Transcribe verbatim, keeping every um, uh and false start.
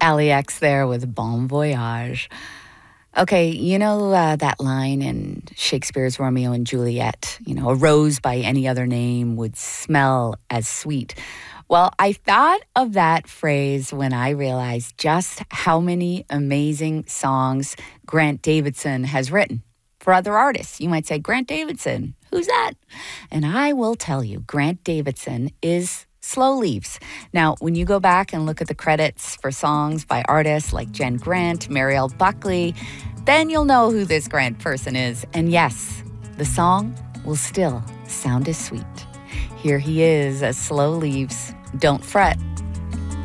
Ali X there with Bon Voyage. Okay, you know uh, that line in Shakespeare's Romeo and Juliet, you know, a rose by any other name would smell as sweet. Well, I thought of that phrase when I realized just how many amazing songs Grant Davidson has written for other artists. You might say, Grant Davidson, who's that? And I will tell you, Grant Davidson is Slow Leaves. Now, when you go back and look at the credits for songs by artists like Jen Grant, Marielle Buckley, then you'll know who this Grant person is. And yes, the song will still sound as sweet. Here he is as Slow Leaves. Don't fret,